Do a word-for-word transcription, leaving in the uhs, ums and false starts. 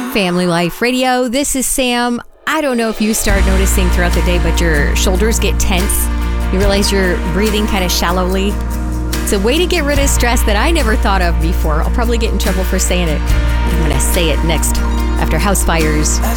Family Life Radio. This is Sam. I don't know if you start noticing throughout the day, but your shoulders get tense. You realize you're breathing kind of shallowly. It's a way to get rid of stress that I never thought of before. I'll probably get in trouble for saying it. I'm going to say it next after House Fires.